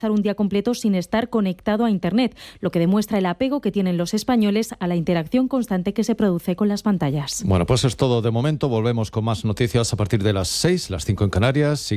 un día completo sin estar conectado a Internet, lo que demuestra el apego que tienen los españoles a la interacción constante que se produce con las pantallas. Bueno, pues es todo de momento. Volvemos con más noticias a partir de las 6, las 5 en Canarias.